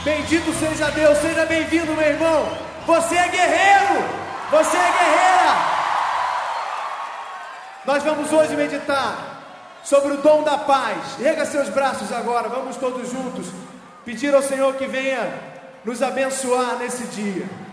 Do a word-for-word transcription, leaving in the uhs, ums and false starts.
Bendito seja Deus, seja bem-vindo, meu irmão. Você é guerreiro, você é guerreira. Nós vamos hoje meditar sobre o dom da paz. Erga seus braços agora, vamos todos juntos pedir ao Senhor que venha nos abençoar nesse dia.